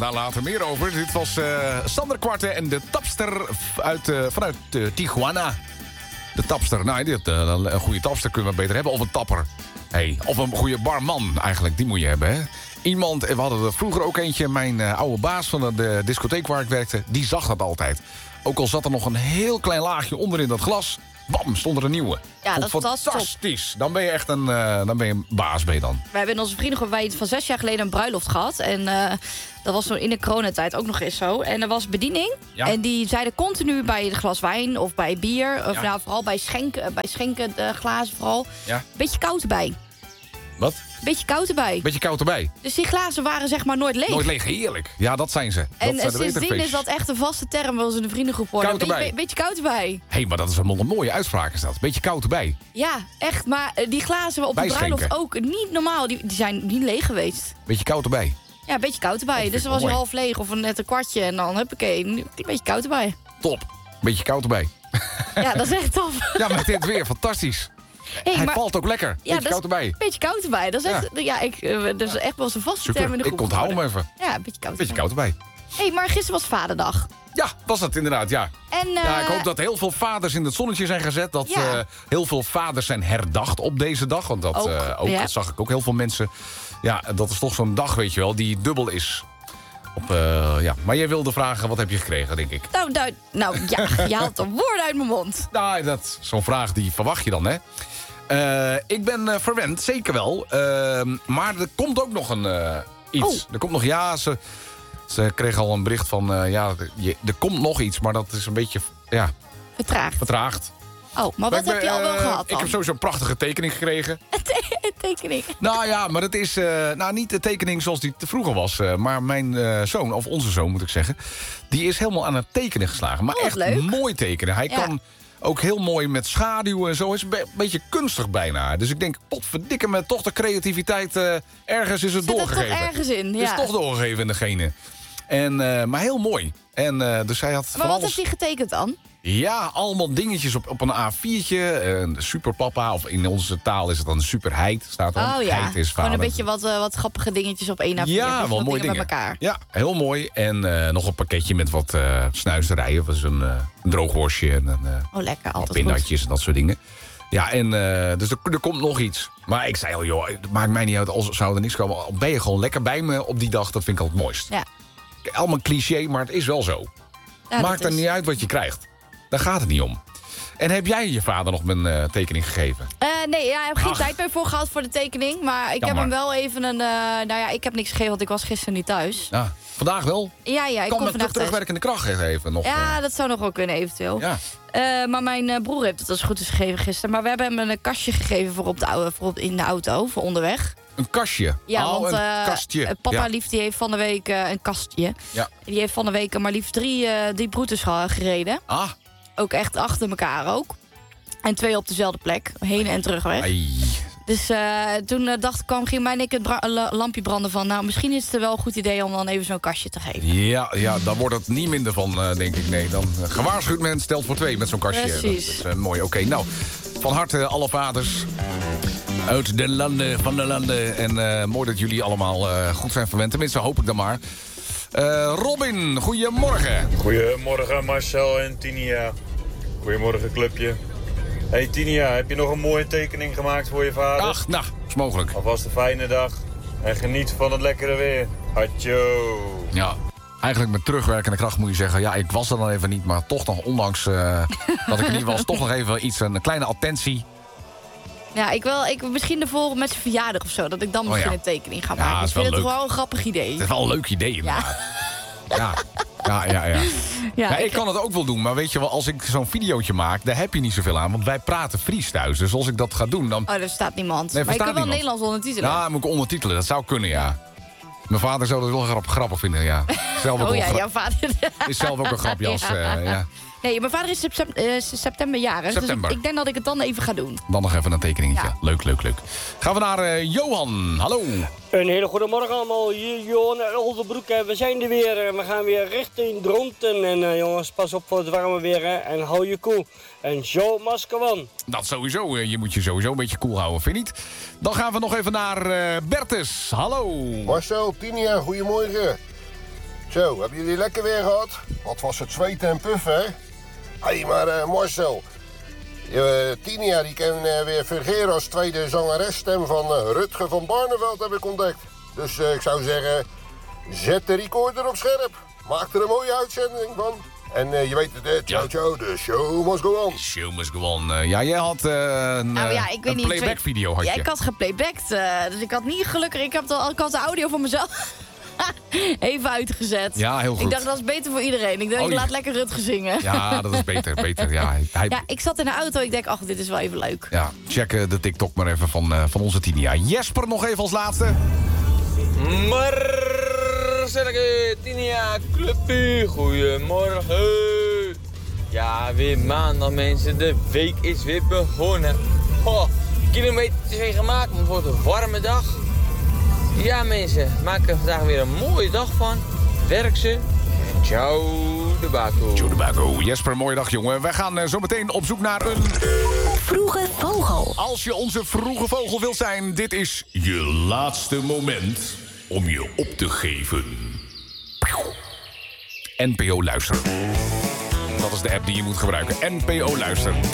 daar later meer over. Dit was Sander Kwarte en de Tapster vanuit Tijuana. De Tapster. Nou, een goede tapster kunnen we beter hebben. Of een tapper. Hey, of een goede barman eigenlijk. Die moet je hebben, hè. We hadden er vroeger ook eentje. Mijn oude baas van de discotheek waar ik werkte. Die zag dat altijd. Ook al zat er nog een heel klein laagje onder in dat glas. Bam, stond er een nieuwe. Ja, dat is fantastisch. Dan ben je echt een baas, ben je dan. We hebben in onze vriendengroep van 6 jaar geleden een bruiloft gehad. En dat was zo in de coronatijd ook nog eens zo. En er was bediening. Ja. En die zeiden continu bij het glas wijn of bij bier. Of nou, vooral bij schenken glazen vooral. Ja. Beetje koud erbij. Wat? Beetje koud erbij. Dus die glazen waren zeg maar nooit leeg. Nooit leeg, heerlijk. Ja, dat zijn ze. En sindsdien is dat echt een vaste term bij ons in de vriendengroep worden. Koud erbij. Beetje koud erbij. Hé, maar dat is een mooie uitspraak is dat. Beetje koud erbij. Ja, echt. Maar die glazen op de bruiloft ook niet normaal. Die zijn niet leeg geweest. Beetje koud erbij. Ja, een beetje koud erbij. Dus dan was hij half leeg of net een kwartje. En dan huppakee, een beetje koud erbij. Top. Beetje koud erbij. Ja, dat is echt tof. Ja, met dit weer. Fantastisch. Hij valt ook lekker. Beetje koud erbij. Beetje koud erbij. Dat is echt, dat is echt wel zo'n vaste term in de groep. Ik onthoud hem even. Ja, beetje koud erbij. Hé, maar gisteren was Vaderdag. Ja, was dat inderdaad, ja. En, ik hoop dat heel veel vaders in het zonnetje zijn gezet. Dat heel veel vaders zijn herdacht op deze dag. Want dat zag ik ook heel veel mensen. Ja, dat is toch zo'n dag, weet je wel, die dubbel is. Maar jij wilde vragen, wat heb je gekregen, denk ik? Nou ja, je haalt een woord uit mijn mond. Nou, zo'n vraag die verwacht je dan, hè? Ik ben verwend, zeker wel. Maar er komt ook nog iets. Oh. Er komt nog, ze kreeg al een bericht van... er komt nog iets, maar dat is een beetje... Ja, vertraagd. Oh, maar wat heb je al wel gehad dan? Ik heb sowieso een prachtige tekening gekregen. Een tekening? Nou ja, maar het is niet de tekening zoals die te vroeger was. Maar mijn zoon, of onze zoon moet ik zeggen... die is helemaal aan het tekenen geslagen. Maar echt leuk. Mooi tekenen. Hij kan... Ook heel mooi met schaduw en zo. Is een beetje kunstig bijna. Dus ik denk, potverdikke me, toch de creativiteit ergens is het doorgegeven. Zit er toch ergens in, ja. Het is toch doorgegeven in degene. Maar heel mooi. En dus hij had maar wat heeft hij getekend dan? Ja, allemaal dingetjes op een A4'tje. Een superpapa, of in onze taal is het dan een superheid. Staat er. Oh ja, Heid is gewoon een beetje wat grappige dingetjes op één A4'tje. Ja, wel mooie dingen. Met elkaar. Ja, heel mooi. En nog een pakketje met wat snuisterijen. Dat is een droogworstje en lekker, wat pindatjes en dat soort dingen. Ja, en dus er komt nog iets. Maar ik zei al, joh, het maakt mij niet uit als zou er niks komen. Al ben je gewoon lekker bij me op die dag, dat vind ik al het mooist. Ja. Allemaal cliché, maar het is wel zo. Ja, maakt er niet uit wat je krijgt. Daar gaat het niet om. En heb jij je vader nog mijn tekening gegeven? Nee, ik heb geen tijd meer voor gehad voor de tekening. Maar ik heb hem wel even een... ik heb niks gegeven, want ik was gisteren niet thuis. Ja, vandaag wel? Ja, ik kom vandaag terugwerkende kracht even nog. Ja, dat zou nog wel kunnen eventueel. Ja. Maar mijn broer heeft het als goed is gegeven gisteren. Maar we hebben hem een kastje gegeven voor in de auto, voor onderweg. Een kastje? Ja, want een kastje. Papa lief die heeft van de week een kastje. Ja. Die heeft van de week maar liefst drie broeders gereden. Ah. Ook echt achter elkaar ook. En 2 op dezelfde plek. Heen en terugweg. Ai. Dus toen ging mij en ik het lampje branden van... nou, misschien is het wel een goed idee om dan even zo'n kastje te geven. Ja, daar wordt het niet minder van, denk ik. Nee, dan gewaarschuwd men stelt voor 2 met zo'n kastje. Precies. Dat is mooi. Oké, nou, van harte alle vaders... uit de landen, van de landen. En mooi dat jullie allemaal goed zijn verwend. Tenminste, hoop ik dan maar. Robin, goedemorgen. Goedemorgen Marcel en Tinia. Goedemorgen clubje. Hey Tinia, heb je nog een mooie tekening gemaakt voor je vader? Ach, nou, is mogelijk. Alvast een fijne dag. En geniet van het lekkere weer. Hatjo. Ja, eigenlijk met terugwerkende kracht moet je zeggen... ja, ik was er dan even niet, maar toch nog ondanks dat ik er niet was... toch nog even een kleine attentie... Ja, ik misschien de volgende met zijn verjaardag of zo. Dat ik dan misschien een tekening ga maken. Ik vind het wel een grappig idee. Het is wel een leuk idee inderdaad. Ja, ik kan het ook wel doen. Maar weet je wel, als ik zo'n videootje maak... daar heb je niet zoveel aan. Want wij praten Fries thuis. Dus als ik dat ga doen, dan... Oh, er staat niemand. Nee, maar je kunt wel Nederlands ondertitelen. Ja, moet ik ondertitelen. Dat zou kunnen, ja. Mijn vader zou dat wel grappig vinden, ja. Zelf ook jouw vader. Is zelf ook een grapjas, ja. Nee, mijn vader is september jarig. September. Dus ik denk dat ik het dan even ga doen. Dan nog even een tekeningetje. Ja. Leuk. Gaan we naar Johan. Hallo. Een hele goede morgen allemaal. Hier Johan uit Oldenbroek. We zijn er weer. We gaan weer richting Dronten. En jongens, pas op voor het warme weer. En hou je koel. En zo maskerwan. Dat sowieso. Je moet je sowieso een beetje koel houden, vind je niet? Dan gaan we nog even naar Bertus. Hallo. Marcel, Tinia, goedemorgen. Zo, hebben jullie lekker weer gehad? Wat was het zweten en puffen, hè? Hé, maar Marcel... Tinia die kan weer fungeren als tweede zangeresstem van Rutger van Barneveld, heb ik ontdekt. Dus ik zou zeggen, zet de recorder op scherp. Maak er een mooie uitzending van. En je weet het, ciao, de show must go on. Show must go on. Ja, jij had een playback video, had je. Ja, ik had geplaybacked, dus ik had niet gelukkig... Ik had de audio van mezelf even uitgezet. Ja, heel goed. Ik dacht, dat is beter voor iedereen. Ik dacht, ik laat lekker Rutger zingen. Ja, dat is beter. Ja, ja, ik zat in de auto, ik denk, dit is wel even leuk. Ja, check de TikTok maar even van onze Tinia. Jesper nog even als laatste. Marcelleke, Tinia, Clubpie, goedemorgen. Ja, weer maandag mensen, de week is weer begonnen. Kilometers weer gemaakt, maar het wordt een warme dag. Ja mensen, maak er vandaag weer een mooie dag van. Werk ze. En ciao de bako. Ciao de bako. Jesper, mooie dag jongen. Wij gaan zo meteen op zoek naar een... Vroege Vogel. Als je onze vroege vogel wilt zijn, dit is je laatste moment om je op te geven. NPO Luister. Dat is de app die je moet gebruiken. NPO Luister.